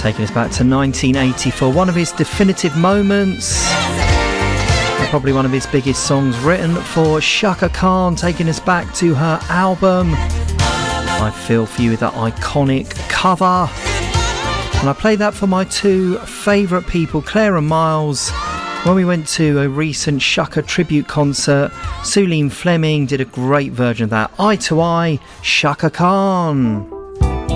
Taking us back to 1984, one of his definitive moments, probably one of his biggest songs written for Chaka Khan, taking us back to her album I Feel For You with that iconic cover. And I played that for my two favourite people, Claire and Miles. When we went to a recent Chaka tribute concert, Suleen Fleming did a great version of that, Eye to Eye, Chaka Khan.